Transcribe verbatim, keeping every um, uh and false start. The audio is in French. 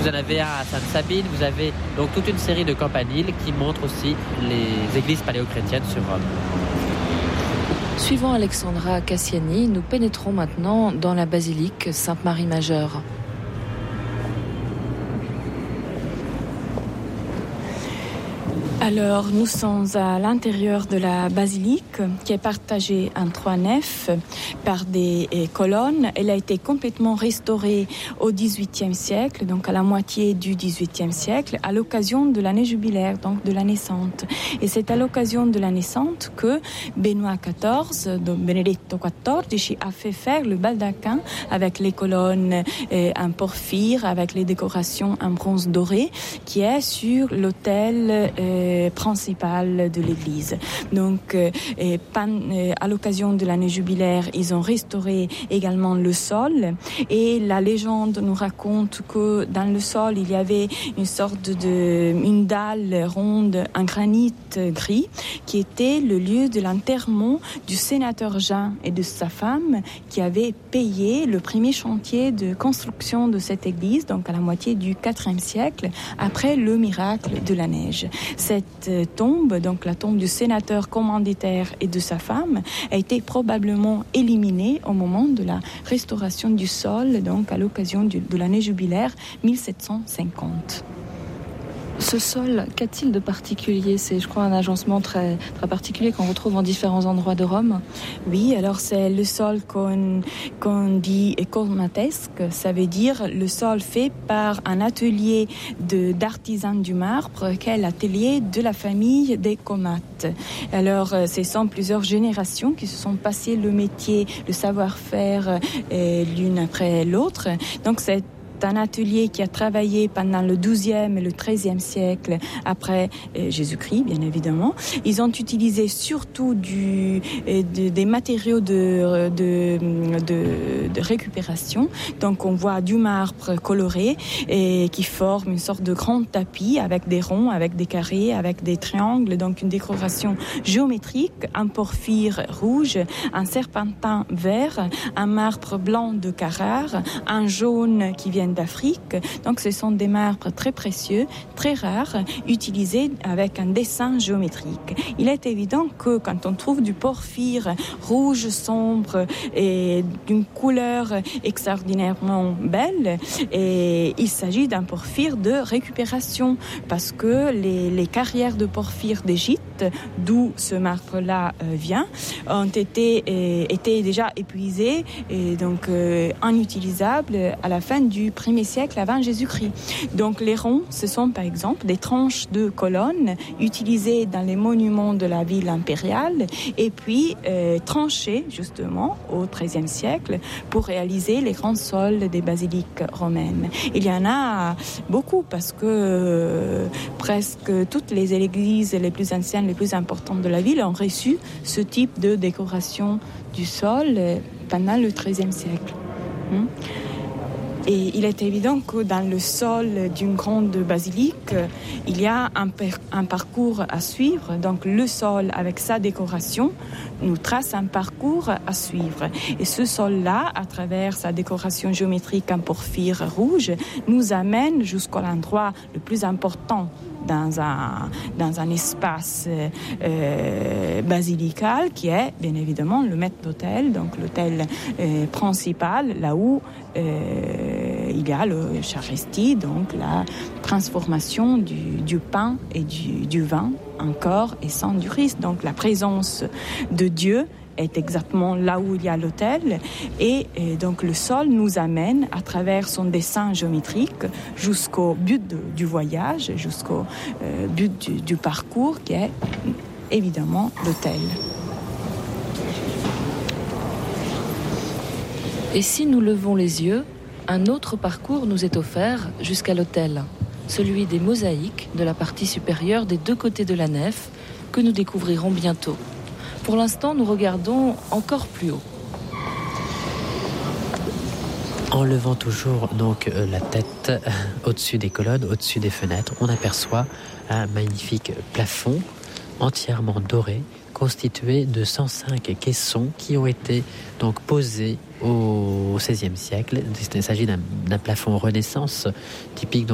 Vous en avez un à Sainte-Sabine, vous avez donc toute une série de campaniles qui montrent aussi les églises paléochrétiennes sur Rome. Suivant Alexandra Cassiani, nous pénétrons maintenant dans la basilique Sainte-Marie-Majeure. Alors, nous sommes à l'intérieur de la basilique qui est partagée en trois nefs par des colonnes. Elle a été complètement restaurée au dix-huitième siècle, donc à la moitié du dix-huitième siècle, à l'occasion de l'année jubilaire, donc de l'année sainte. Et c'est à l'occasion de l'année sainte que Benoît quatorze, donc Benedetto quattordici, a fait faire le baldaquin avec les colonnes en porphyre, avec les décorations en bronze doré, qui est sur l'autel euh, principal de l'église. Donc, euh, pan, euh, à l'occasion de l'année jubilaire, ils ont restauré également le sol. Et la légende nous raconte que dans le sol, il y avait une sorte de, une dalle ronde en granit gris, qui était le lieu de l'enterrement du sénateur Jean et de sa femme, qui avaient payé le premier chantier de construction de cette église, donc à la moitié du quatrième siècle, après le miracle de la neige. Cette tombe, donc la tombe du sénateur commanditaire et de sa femme, a été probablement éliminée au moment de la restauration du sol, donc à l'occasion du, de l'année jubilaire mille sept cent cinquante. Ce sol, qu'a-t-il de particulier ? C'est, je crois, un agencement très, très particulier qu'on retrouve en différents endroits de Rome. Oui, alors c'est le sol qu'on, qu'on dit colmatesque. Ça veut dire le sol fait par un atelier de, d'artisans du marbre, qui est l'atelier de la famille des Comates. Alors, ce sont plusieurs générations qui se sont passées le métier, le savoir-faire euh, l'une après l'autre. Donc, c'est un atelier qui a travaillé pendant le douzième et le treizième siècle après euh, Jésus-Christ, bien évidemment. Ils ont utilisé surtout du, euh, de, des matériaux de, de, de, de récupération. Donc, on voit du marbre coloré et qui forme une sorte de grand tapis avec des ronds, avec des carrés, avec des triangles. Donc, une décoration géométrique, un porphyre rouge, un serpentin vert, un marbre blanc de Carrare, un jaune qui vient d'Afrique. Donc, ce sont des marbres très précieux, très rares, utilisés avec un dessin géométrique. Il est évident que quand on trouve du porphyre rouge sombre et d'une couleur extraordinairement belle, et il s'agit d'un porphyre de récupération parce que les, les carrières de porphyre d'Égypte, d'où ce marbre-là euh, vient, ont été, euh, été déjà épuisées et donc euh, inutilisables à la fin du premier siècle avant Jésus-Christ. Donc les ronds, ce sont par exemple des tranches de colonnes utilisées dans les monuments de la ville impériale et puis euh, tranchées justement au treizième siècle pour réaliser les grands sols des basiliques romaines. Il y en a beaucoup parce que euh, presque toutes les églises les plus anciennes, les plus importantes de la ville ont reçu ce type de décoration du sol pendant le treizième siècle. Hum. Et il est évident que dans le sol d'une grande basilique, il y a un, per- un parcours à suivre. Donc le sol, avec sa décoration, nous trace un parcours à suivre. Et ce sol-là, à travers sa décoration géométrique en porphyre rouge, nous amène jusqu'à l'endroit le plus important dans un, dans un espace euh, basilical qui est bien évidemment le maître d'hôtel, donc l'hôtel euh, principal, là où euh, il y a le charistie, donc la transformation du, du pain et du, du vin en corps et sang du Christ. Donc la présence de Dieu est exactement là où il y a l'autel et, et donc le sol nous amène à travers son dessin géométrique jusqu'au but de, du voyage, jusqu'au euh, but du, du parcours qui est évidemment l'autel. Et si nous levons les yeux, un autre parcours nous est offert jusqu'à l'autel, celui des mosaïques de la partie supérieure des deux côtés de la nef que nous découvrirons bientôt. Pour l'instant, nous regardons encore plus haut. En levant toujours donc euh, la tête euh, au-dessus des colonnes, au-dessus des fenêtres, on aperçoit un magnifique plafond entièrement doré, constitué de cent cinq caissons qui ont été donc posés au seizième siècle. Il s'agit d'un, d'un plafond Renaissance typique